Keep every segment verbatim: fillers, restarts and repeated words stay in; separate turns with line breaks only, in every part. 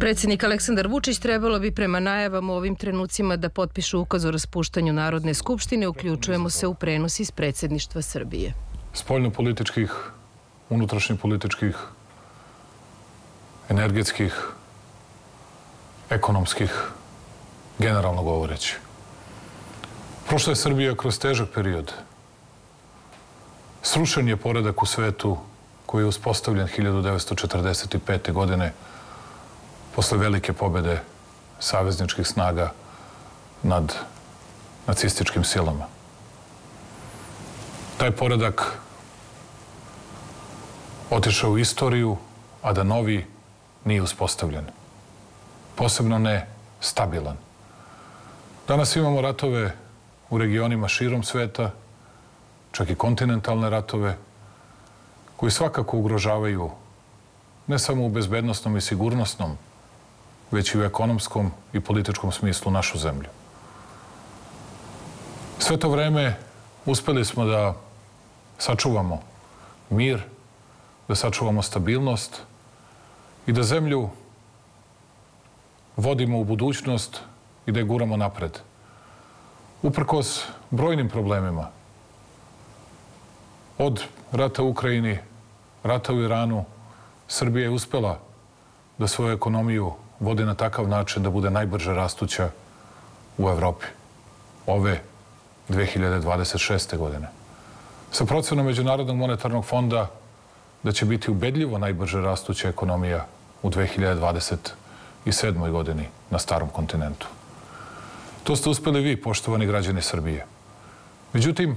Predsjednik Aleksandar Vučić trebalo bi prema najavama u ovim trenucima da potpišu ukaz o raspuštanju Narodne skupštine. Uključujemo se u prenos iz predsjedništva Srbije.
Spoljno-političkih, unutrašnjih političkih, energetskih, ekonomskih, generalno govoreći. Prošla je Srbija kroz težak period. Srušen je poredak u svetu koji je uspostavljen hiljadu devetsto četrdeset pete. godine posle velike pobede savezničkih snaga nad nacističkim silama. Taj poredak otišao u istoriju, a da novi nije uspostavljen. Posebno ne stabilan. Danas imamo ratove u regionima širom sveta, čak i kontinentalne ratove, koji svakako ugrožavaju ne samo u bezbednosnom i sigurnosnom, već i u ekonomskom i političkom smislu našu zemlju. Sve to vreme uspeli smo da sačuvamo mir, da sačuvamo stabilnost i da zemlju vodimo u budućnost i da je guramo napred. Uprkos brojnim problemima, od rata u Ukrajini, rata u Iranu, Srbija je uspela da svoju ekonomiju vodi na takav način da bude najbrže rastuća u Evropi ove dve hiljade dvadeset šeste. godine. Sa procenom Međunarodnog monetarnog fonda da će biti ubedljivo najbrže rastuća ekonomija u dve hiljade dvadeset sedmoj. godini na starom kontinentu. To ste uspeli vi, poštovani građani Srbije. Međutim,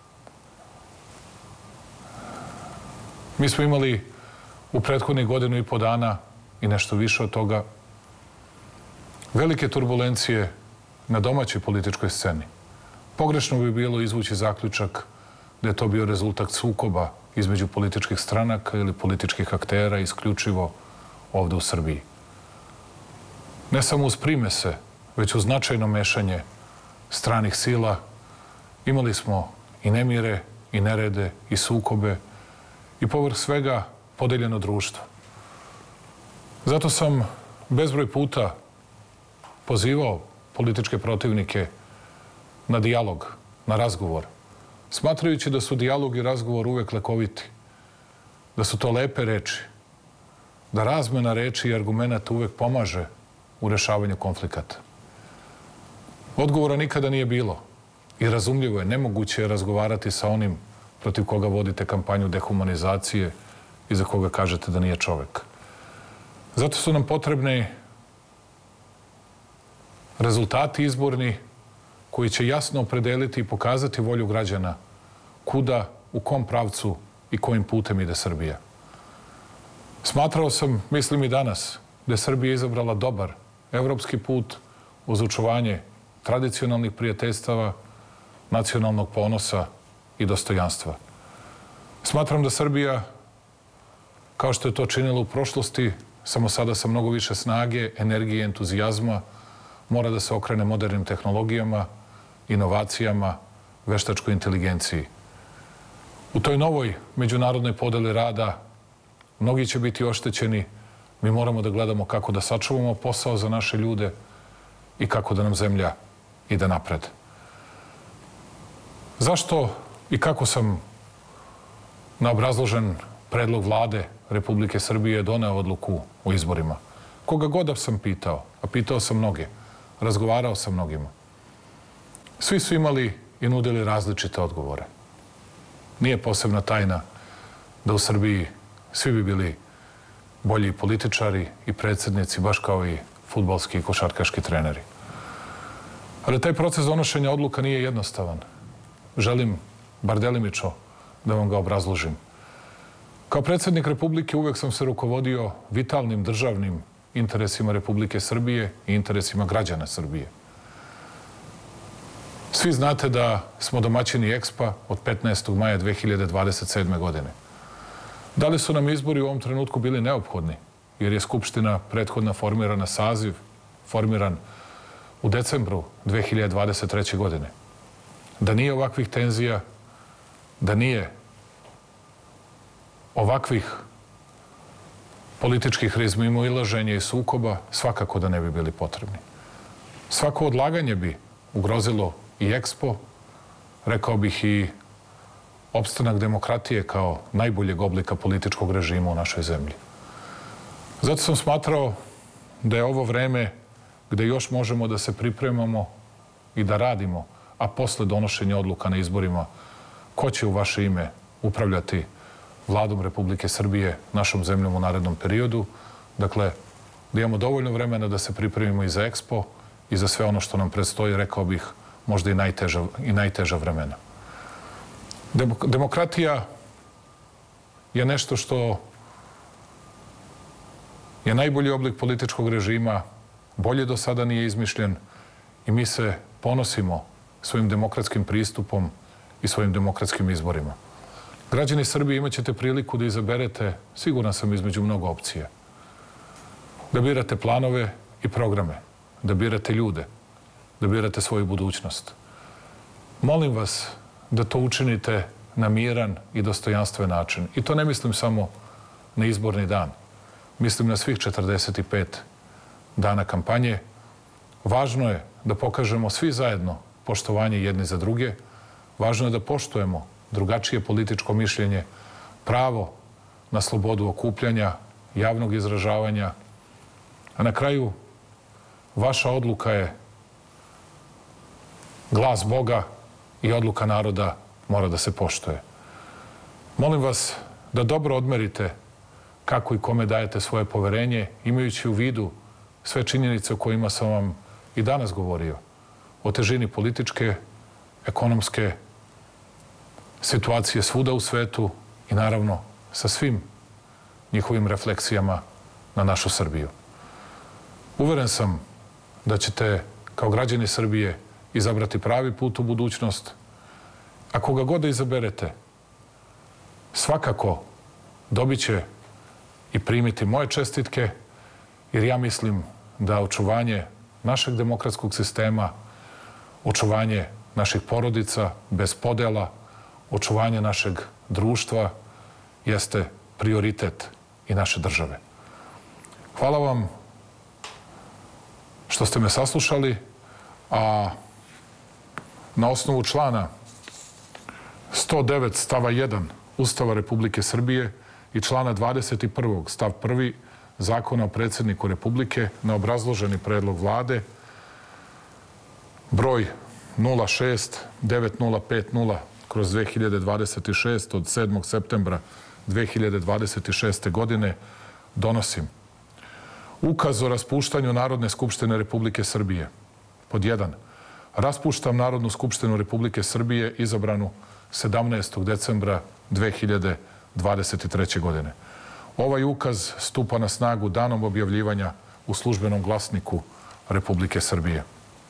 mi smo imali u prethodnih godinu i po dana i nešto više od toga velike turbulencije na domaćoj političkoj sceni. Pogrešno bi bilo izvući zaključak da je to bio rezultat sukoba između političkih stranaka ili političkih aktera isključivo ovde u Srbiji. Ne samo uz primese, već uz značajno mešanje stranih sila imali smo i nemire, i nerede, i sukobe, i povrh svega podeljeno društvo. Zato sam bezbroj puta pozivao političke protivnike na dijalog, na razgovor, smatrajući da su dijalog i razgovor uvek lekoviti, da su to lepe reči, da razmena reči i argumenata uvek pomaže u rešavanju konflikata. Odgovora nikada nije bilo i razumljivo je, nemoguće je razgovarati sa onim protiv koga vodite kampanju dehumanizacije i za koga kažete da nije čovek. Zato su nam potrebni rezultati izborni koji će jasno opredeliti i pokazati volju građana kuda, u kom pravcu i kojim putem ide Srbija. Smatrao sam, mislim i danas, da je Srbija izabrala dobar evropski put uz očuvanje tradicionalnih prijateljstava, nacionalnog ponosa i dostojanstva. Smatram da Srbija, kao što je to činila u prošlosti, samo sada sa mnogo više snage, energije i entuzijazma, mora da se okrene modernim tehnologijama, inovacijama, veštačkoj inteligenciji. U toj novoj međunarodnoj podeli rada mnogi će biti oštećeni. Mi moramo da gledamo kako da sačuvamo posao za naše ljude i kako da nam zemlja ide napred. Zašto i kako sam na obrazložen predlog Vlade Republike Srbije doneo odluku o izborima? Koga god da sam pitao, a pitao sam mnoge, razgovarao sa mnogima, svi su imali i nudili različite odgovore. Nije posebna tajna da u Srbiji svi bi bili bolji političari i predsjednici, baš kao i fudbalski i košarkaški treneri. Ali taj proces donošenja odluka nije jednostavan. Želim, bar delimično, da vam ga obrazložim. Kao predsjednik Republike uvek sam se rukovodio vitalnim državnim interesima Republike Srbije i interesima građana Srbije. Svi znate da smo domaćini Ekspa od petnaestog maja dve hiljade dvadeset sedme. godine. Da li su nam izbori u ovom trenutku bili neophodni, jer je Skupština prethodna formirana, saziv formiran u decembru dve hiljade dvadeset treće. godine? Da nije ovakvih tenzija, da nije ovakvih političkih razmimoilaženja i sukoba svakako da ne bi bili potrebni. Svako odlaganje bi ugrozilo i Ekspo, rekao bih i opstanak demokratije kao najboljeg oblika političkog režima u našoj zemlji. Zato sam smatrao da je ovo vreme gde još možemo da se pripremamo i da radimo, a posle donošenja odluka na izborima, ko će u vaše ime upravljati Vladom Republike Srbije, našom zemljom u narednom periodu. Dakle, da imamo dovoljno vremena da se pripremimo i za Ekspo i za sve ono što nam predstoji, rekao bih, možda i najteža, i najteža vremena. Demokratija je nešto što je najbolji oblik političkog režima, bolje do sada nije izmišljen i mi se ponosimo svojim demokratskim pristupom i svojim demokratskim izborima. Građani Srbije, imat ćete priliku da izaberete, siguran sam, između mnogo opcija. Da birate planove i programe, da birate ljude, da birate svoju budućnost. Molim vas da to učinite na miran i dostojanstven način. I to ne mislim samo na izborni dan. Mislim na svih četrdeset pet dana kampanje. Važno je da pokažemo svi zajedno poštovanje jedni za druge. Važno je da poštujemo drugačije političko mišljenje, pravo na slobodu okupljanja, javnog izražavanja. A na kraju, vaša odluka je glas Boga i odluka naroda mora da se poštuje. Molim vas da dobro odmerite kako i kome dajete svoje poverenje, imajući u vidu sve činjenice o kojima sam vam i danas govorio. O težini političke, ekonomske situacije svuda u svetu i naravno sa svim njihovim refleksijama na našu Srbiju. Uveren sam da ćete kao građani Srbije izabrati pravi put u budućnost. A koga god da izaberete, svakako dobit će i primiti moje čestitke, jer ja mislim da očuvanje našeg demokratskog sistema, očuvanje naših porodica bez podela, očuvanje našeg društva jeste prioritet i naše države. Hvala vam što ste me saslušali, a na osnovu člana sto devet stava jedan Ustava Republike Srbije i člana dvadeset prvog stav prvi Zakona o predsjedniku Republike na obrazloženi predlog Vlade broj nula šest devet nula pet nula kroz dve hiljade dvadeset šest od sedmog septembra dve hiljade dvadeset šeste. godine donosim Ukaz o raspuštanju Narodne skupštine Republike Srbije. Pod jedan. Raspuštam Narodnu skupštinu Republike Srbije izabranu sedamnaestog decembra dve hiljade dvadeset treće. godine. Ovaj ukaz stupa na snagu danom objavljivanja u službenom glasniku Republike Srbije.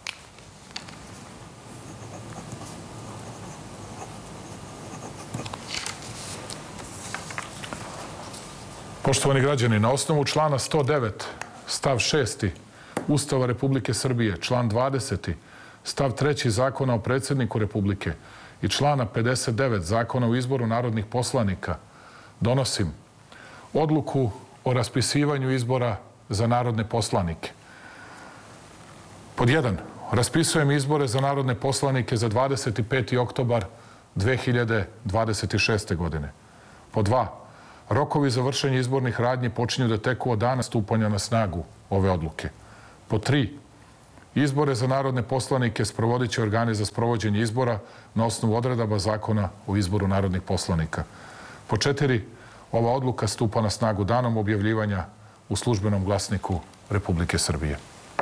Poštovani građani, na osnovu člana sto devet stav šesti Ustava Republike Srbije, član dvadeseti stav treći Zakona o predsjedniku Republike i člana pedeset devet Zakona o izboru narodnih poslanika donosim odluku o raspisivanju izbora za narodne poslanike. Pod jedan. Raspisujem izbore za narodne poslanike za dvadeset peti oktobar dve hiljade dvadeset šeste. godine. Pod dva. Rokovi za vršenje izbornih radnji počinju da teku od dana stupanja na snagu ove odluke. Pod tri. Izbore za narodne poslanike sprovodit će organi za sprovođenje izbora na osnovu odredaba Zakona o izboru narodnih poslanika. Pod četiri. Ova odluka stupa na snagu danom objavljivanja u službenom glasniku Republike Srbije.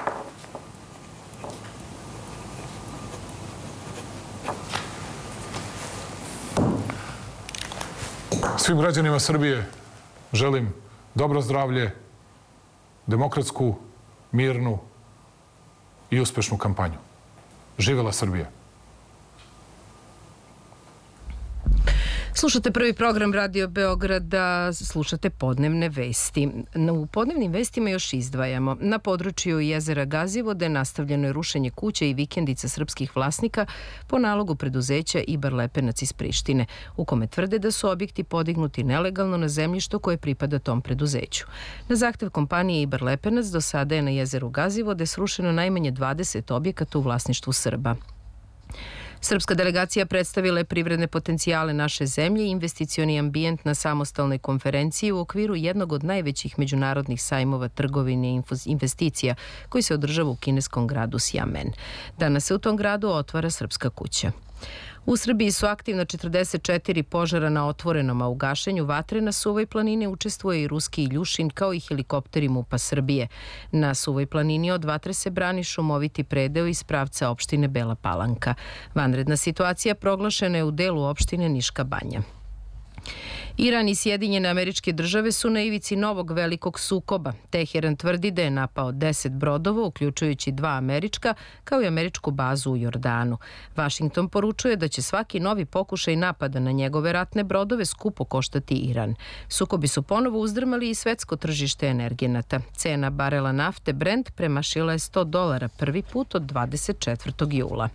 Svim građanima Srbije želim dobro zdravlje, demokratsku, mirnu i uspešnu kampanju. Živela Srbija!
Slušate prvi program Radio Beograda, slušate podnevne vesti. U podnevnim vestima još izdvajamo. Na području jezera Gazivode nastavljeno je rušenje kuća i vikendica srpskih vlasnika po nalogu preduzeća Ibar Lepenac iz Prištine, u kome tvrde da su objekti podignuti nelegalno na zemljištu koje pripada tom preduzeću. Na zahtev kompanije Ibar Lepenac do sada je na jezeru Gazivode srušeno najmanje dvadeset objekata u vlasništvu Srba. Srpska delegacija predstavila je privredne potencijale naše zemlje i investicioni ambijent na samostalnoj konferenciji u okviru jednog od najvećih međunarodnih sajmova trgovine i investicija koji se održava u kineskom gradu Xiamen. Danas se u tom gradu otvara Srpska kuća. U Srbiji su aktivna četrdeset četiri požara na otvorenom, a u gašenju vatre na Suvoj planini učestvuje i ruski Iljušin kao i helikopteri MUP-a Srbije. Na Suvoj planini od vatre se brani šumoviti predeo iz pravca opštine Bela Palanka. Vanredna situacija proglašena je u delu opštine Niška Banja. Iran i Sjedinjene Američke Države su na ivici novog velikog sukoba. Teheran tvrdi da je napao deset brodova, uključujući dva američka, kao i američku bazu u Jordanu. Vašington poručuje da će svaki novi pokušaj napada na njegove ratne brodove skupo koštati Iran. Sukobi su ponovo uzdrmali i svetsko tržište energenata. Cena barela nafte Brent premašila je sto dolara prvi put od dvadeset četvrtog jula.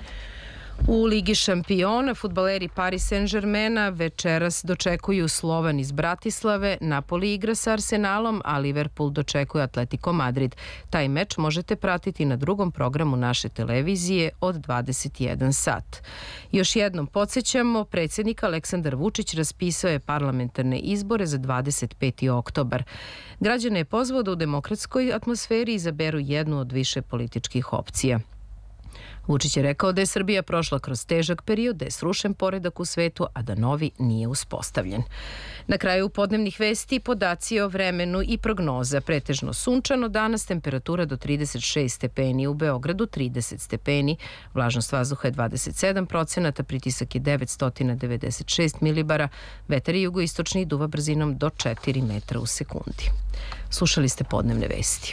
U Ligi šampiona fudbaleri Paris Saint-Germaina večeras dočekuju Slovan iz Bratislave, Napoli igra sa Arsenalom, a Liverpool dočekuje Atletico Madrid. Taj meč možete pratiti na drugom programu naše televizije od dvadeset jedan sat. Još jednom podsjećamo, predsjednik Aleksandar Vučić raspisao je parlamentarne izbore za dvadeset peti oktobar. Građane je pozvao da u demokratskoj atmosferi izaberu jednu od više političkih opcija. Vučić je rekao da je Srbija prošla kroz težak period, da je srušen poredak u svetu, a da novi nije uspostavljen. Na kraju podnevnih vesti podaci o vremenu i prognoza. Pretežno sunčano, danas temperatura do trideset šest stepeni, u Beogradu trideset stepeni, vlažnost vazduha je dvadeset sedam procenata, pritisak je devetsto devedeset šest milibara, vetar je jugoistočni i duva brzinom do četiri metra u sekundi. Slušali ste podnevne vesti.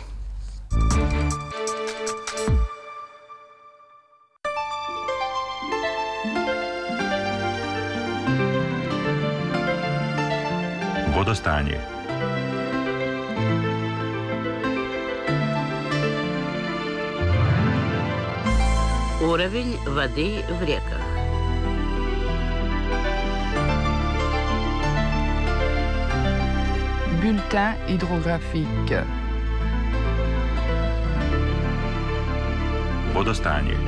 Vodostanje.
Уровень воды в реках.
Bulletin hydrographique.
Vodostanje.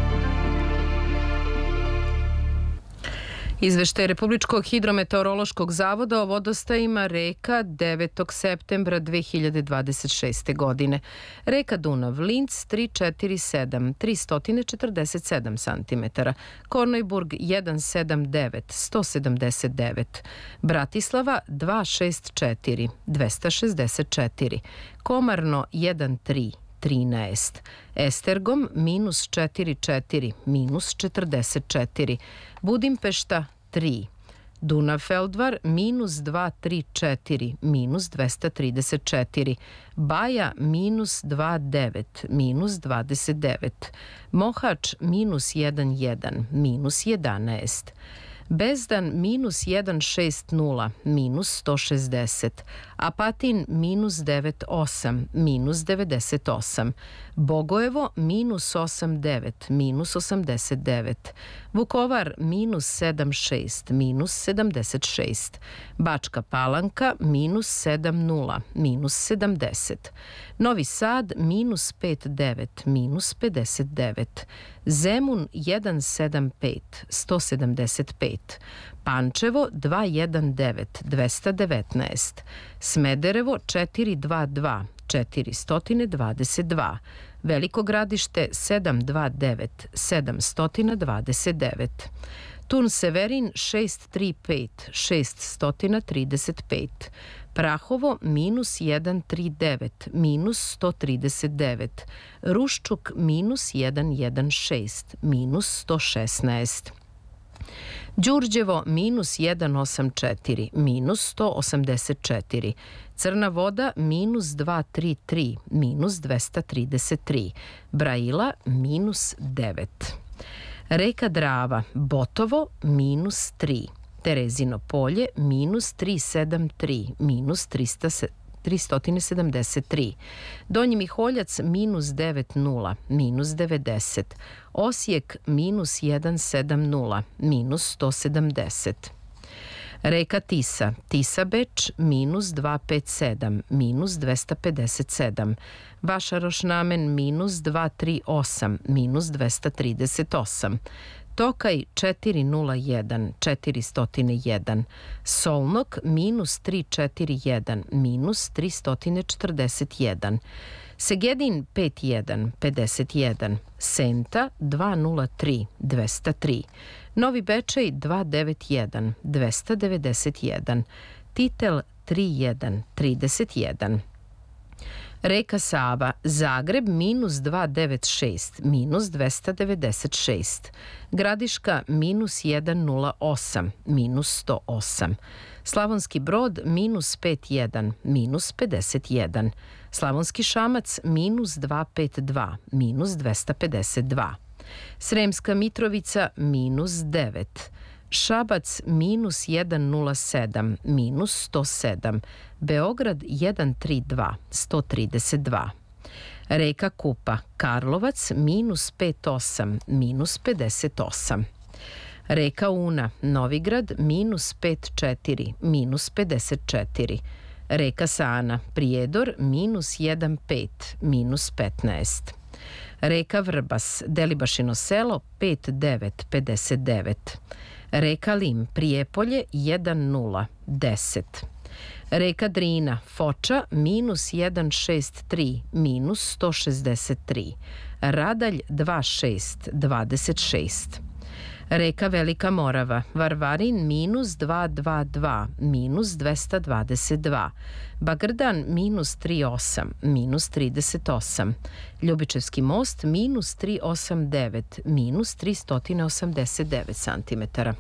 Izveštaj Republičkog hidrometeorološkog zavoda o vodostajima reka devetog septembra dve hiljade dvadeset šeste. godine. Reka Dunav, Linc tri četiri sedam, tristo četrdeset sedam santimetara, Kornojburg jedan sedam devet, sto sedamdeset devet, Bratislava dva šest četiri, dvesta šezdeset četiri, Komarno jedan tri, trinaest, Estergom minus četiri četiri, minus četrdeset četiri, Budimpešta tri, Dunafeldvar minus dva tri četiri, minus dvesta trideset četiri, Baja minus dva devet, minus dvadeset devet, Mohač minus jedan jedan, minus jedanaest, Bezdan minus jedan šest nula, minus sto šezdeset, Apatin minus devet osam, minus devedeset osam, Bogojevo minus osam devet, minus osamdeset devet, Vukovar minus sedam šest, minus sedamdeset šest, Bačka Palanka minus sedam nula, minus sedamdeset, Novi Sad minus pet devet, minus pedeset devet, Zemun jedan sedam pet, sto sedamdeset pet, Pančevo dva jedan devet, dvesta devetnaest, Smederevo četiri dva dva, četiristo dvadeset dva, Veliko Gradište sedam dva devet, sedamsto dvadeset devet, Tun Severin šest tri pet, šeststo trideset pet, Prahovo minus jedan tri devet, minus sto trideset devet, Ruščuk minus jedan jedan šest, minus sto šesnaest, Đurđevo minus jedan osam četiri, minus sto osamdeset četiri, Crna Voda minus dva tri tri, minus dvesta trideset tri, Braila minus devet. Reka Drava, Botovo minus tri, Terezino polje minus tristo sedamdeset tri, minus tristo sedamdeset tri. Donji Miholjac minus devedeset, minus devedeset. Osijek minus sto sedamdeset, minus sto sedamdeset. Reka Tisa, Tisa Beč, minus dvesta pedeset sedam, minus dvesta pedeset sedam. Vašaroš Namen, minus dvesta trideset osam, minus dvesta trideset osam. Tokaj četiristo jedan, četiristo jedan. Solnok, minus tristo četrdeset jedan, minus tristo četrdeset jedan. Segedin pedeset jedan, pedeset jedan. Senta dvesta tri, dvesta tri. Novi Bečej dvesta devedeset jedan, dvesta devedeset jedan. Titel trideset jedan, trideset jedan. Reka Sava, Zagreb minus dvesta devedeset šest, minus dvesta devedeset šest. Gradiška minus sto osam, minus sto osam. Slavonski Brod minus pedeset jedan, minus pedeset jedan. Slavonski Šamac minus dvesta pedeset dva, minus dvesta pedeset dva. Sremska Mitrovica minus devet. Šabac minus sto sedam, minus sto sedam. Beograd sto trideset dva, sto trideset dva. Reka Kupa, Karlovac minus pedeset osam, minus pedeset osam. Reka Una, Novigrad minus pedeset četiri, minus pedeset četiri. Reka Sana, Prijedor minus sedamdeset pet, minus petnaest. Reka Vrbas, Delibašino selo pedeset devet, pedeset devet. Reka Lim, Prijepolje deset, deset. Reka Drina, Foča, minus sto šezdeset tri, minus sto šezdeset tri. Radalj dvadeset šest, dvadeset šest. Reka Velika Morava, Varvarin, minus dvesta dvadeset dva, minus dvesta dvadeset dva. Bagrdan, minus trideset osam, minus trideset osam. Ljubičevski most, minus tristo osamdeset devet, minus tristo osamdeset devet centimetara.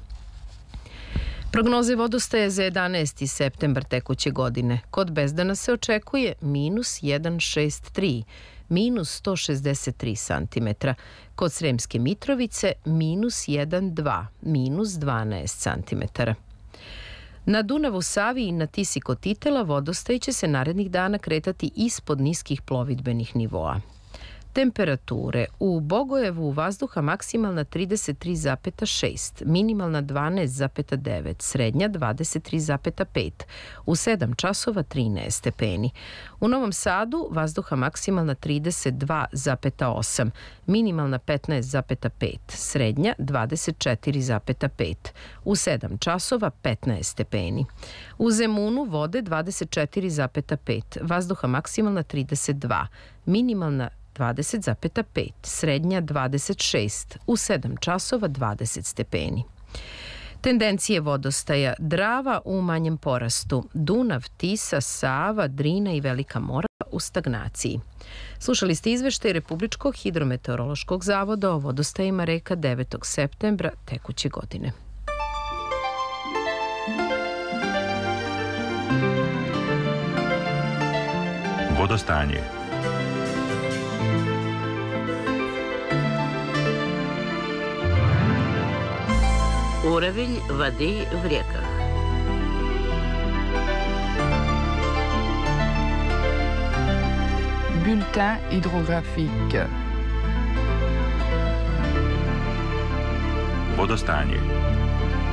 Prognoze vodostaja za jedanaesti septembar tekuće godine. Kod Bezdana se očekuje minus sto šezdeset tri, minus sto šezdeset tri centimetra. Kod Sremske Mitrovice minus sto dva, minus dvanaest centimetara. Na Dunavu, Savi i na Tisi kod Titela vodostaj će se narednih dana kretati ispod niskih plovidbenih nivoa. Temperature. U Bogojevu vazduha maksimalna trideset tri zarez šest, minimalna dvanaest zarez devet, srednja dvadeset tri zarez pet, u sedam časova trinaest stepeni. U Novom Sadu vazduha maksimalna trideset dva zarez osam, minimalna petnaest zarez pet, srednja dvadeset četiri zarez pet, u sedam časova petnaest stepeni. U Zemunu vode dvadeset četiri zarez pet, vazduha maksimalna trideset dva, minimalna dvadeset zarez pet, srednja dvadeset šest, u sedam časova dvadeset stepeni. Tendencije vodostaja: Drava u manjem porastu, Dunav, Tisa, Sava, Drina i Velika Morava u stagnaciji. Slušali ste izveštaj Republičkog hidrometeorološkog zavoda o vodostajima reka devetog septembra tekuće godine.
Vodostanje.
Уровень воды в реках.
Bulletin hydrographique.
Vodostanje.